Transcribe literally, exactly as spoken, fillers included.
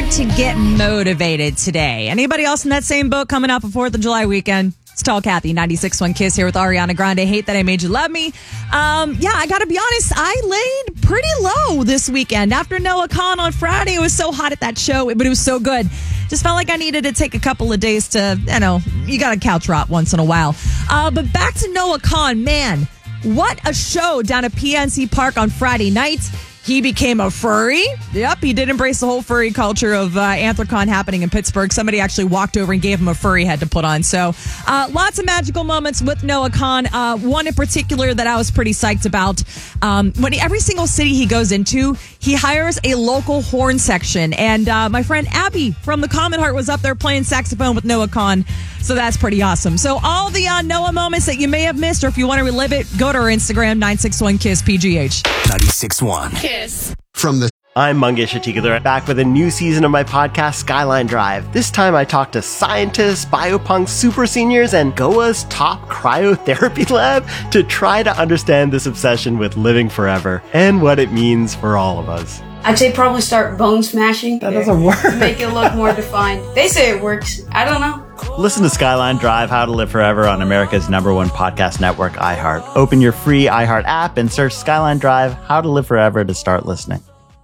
to get motivated today. Anybody else in that same boat coming up for fourth of July weekend? It's Tall Kathy, ninety-six point one Kiss here with Ariana Grande. Hate That I Made You Love Me. Um, yeah, I got to be honest. I laid pretty low this weekend. After Noah Kahan on Friday, it was so hot at that show, but it was so good. Just felt like I needed to take a couple of days to, you know, you got to couch rot once in a while. Uh, but back to Noah Kahan, man, what a show down at P N C Park on Friday night. He became a furry. Yep, he did embrace the whole furry culture of uh, Anthrocon happening in Pittsburgh. Somebody actually walked over and gave him a furry head to put on. So uh, lots of magical moments with Noah Kahan. Uh, one in particular that I was pretty psyched about. Um, when he, every single city he goes into, he hires a local horn section. And uh, my friend Abby from the Common Heart was up there playing saxophone with Noah Kahan. So that's pretty awesome. So all the uh, Noah moments that you may have missed, or if you want to relive it, go to our Instagram, nine six one Kiss P G H. ninety-six point one Kiss. From the I'm Mangesh Hattikudur, back with a new season of my podcast, Skyline Drive. This time I talk to scientists, biopunk super seniors, and Goa's top cryotherapy lab to try to understand this obsession with living forever and what it means for all of us. I'd say probably start bone smashing. That doesn't work. Make it look more defined. They say it works. I don't know. Listen to Skyline Drive, How to Live Forever on America's number one podcast network, iHeart. Open your free iHeart app and search Skyline Drive, How to Live Forever to start listening.